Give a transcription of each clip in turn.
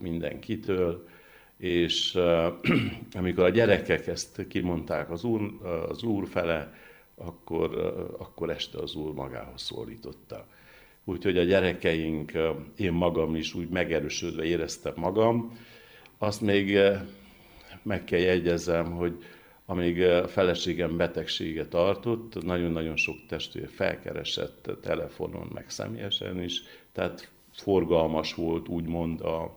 mindenkitől, és amikor a gyerekek ezt kimondták az úr fele, akkor este az úr magához szólította. Úgyhogy a gyerekeink, én magam is úgy megerősödve éreztem magam. Azt még meg kell jegyezzem, hogy amíg a feleségem betegsége tartott, nagyon-nagyon sok testvér felkeresett telefonon, meg személyesen is, tehát forgalmas volt úgymond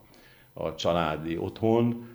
a családi otthon,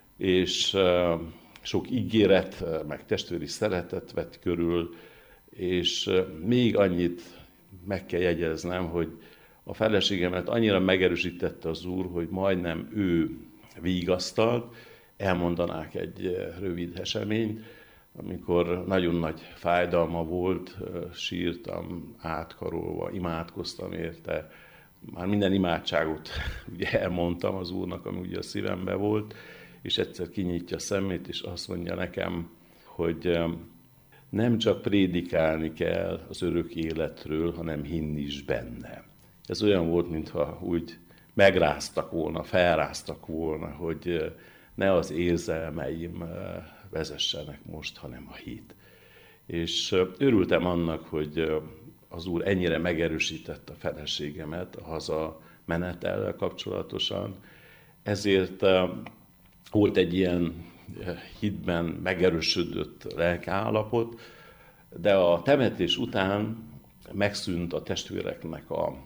és sok ígéret, meg testvéri szeretet vett körül, és még annyit meg kell jegyeznem, hogy a feleségemet annyira megerősítette az Úr, hogy majdnem ő vigasztalt, elmondanák egy rövid eseményt, amikor nagyon nagy fájdalma volt, sírtam, átkarolva, imádkoztam érte, már minden imádságot ugye elmondtam az Úrnak, ami ugye a szívembe volt, és egyszer kinyitja a szemét, és azt mondja nekem, hogy nem csak prédikálni kell az örök életről, hanem hinni is benne. Ez olyan volt, mintha úgy megráztak volna, felráztak volna, hogy ne az érzelmeim vezessenek most, hanem a hit. És örültem annak, hogy az Úr ennyire megerősítette a feleségemet a hazamenetellel kapcsolatosan. Ezért volt egy ilyen hitben megerősödött lelkiállapot, de a temetés után megszűnt a testvéreknek a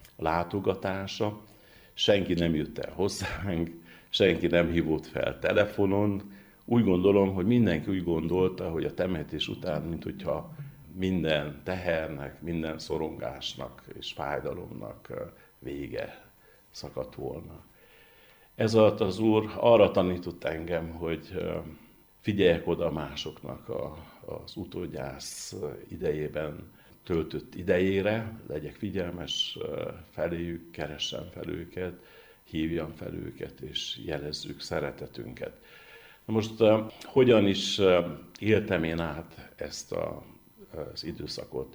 látogatása, senki nem jött el hozzánk, senki nem hívott fel telefonon. Úgy gondolom, hogy mindenki úgy gondolta, hogy a temetés után, mint hogyha minden tehernek, minden szorongásnak és fájdalomnak vége szakadt volna. Ez alatt az Úr arra tanított engem, hogy figyeljek oda másoknak az utódjász idejében töltött idejére, legyek figyelmes feléjük, keressem fel őket, hívjam fel őket, és jelezzük szeretetünket. Na most hogyan is éltem én át ezt az időszakot?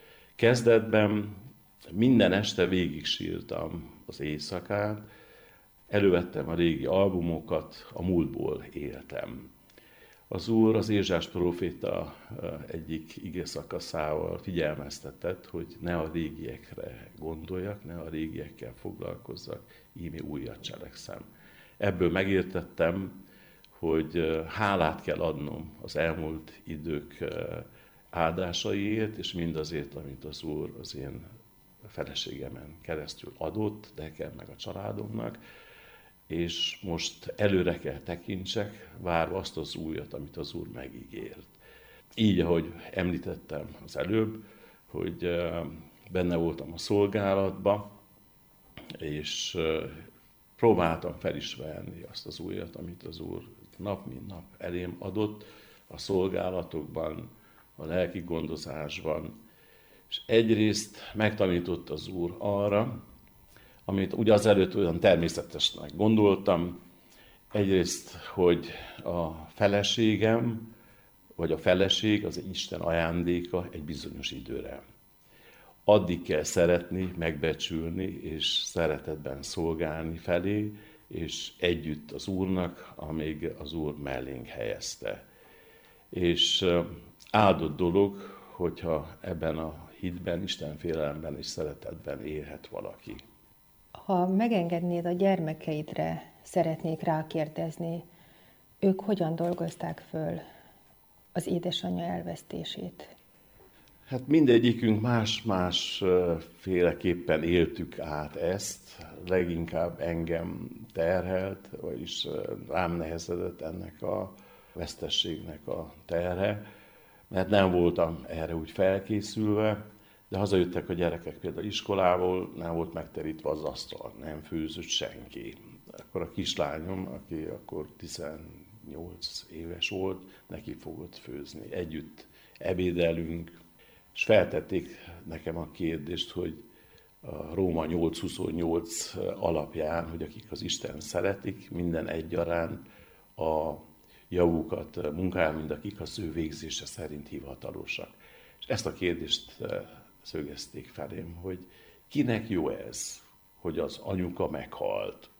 Kezdetben minden este végig sírtam az éjszakát, elővettem a régi albumokat, a múltból éltem. Az Úr az Ézsás próféta egyik igeszakaszával figyelmeztetett, hogy ne a régiekre gondoljak, ne a régiekkel foglalkozzak, íme újat cselekszem. Ebből megértettem, hogy hálát kell adnom az elmúlt idők áldásaiért, és mindazért, amit az Úr az én feleségemen keresztül adott, nekem meg a családomnak, és most előre kell tekintsek, várva azt az újat, amit az Úr megígért. Így, ahogy említettem az előbb, hogy benne voltam a szolgálatba, és próbáltam felismerni azt az újat, amit az Úr nap mint nap elém adott a szolgálatokban, a lelki gondozásban, és egyrészt megtanított az Úr arra, amit ugye azelőtt olyan természetesnek gondoltam, egyrészt, hogy a feleségem, vagy a feleség az egy Isten ajándéka egy bizonyos időre. Addig kell szeretni, megbecsülni, és szeretetben szolgálni felé, és együtt az Úrnak, amíg az Úr mellénk helyezte. És áldott dolog, hogyha ebben a hitben, Istenfélelemben és szeretetben élhet valaki. Ha megengednéd, a gyermekeidre szeretnék rákérdezni, ők hogyan dolgozták föl az édesanyja elvesztését? Hát mindegyikünk más-más féleképpen éltük át ezt, leginkább engem terhelt, vagyis rám nehezedett ennek a vesztességnek a terhe, mert nem voltam erre úgy felkészülve, de hazajöttek a gyerekek például iskolából, nem volt megterítve az asztal, nem főzött senki. Akkor a kislányom, aki akkor 18 éves volt, neki fogott főzni. Együtt ebédelünk, és feltették nekem a kérdést, hogy a Róma 8:28 alapján, hogy akik az Isten szeretik, minden egyaránt a javukat munkálják, mind akik az ő végzése szerint hivatalosak. És ezt a kérdést szögezték felém, hogy kinek jó ez, hogy az anyuka meghalt,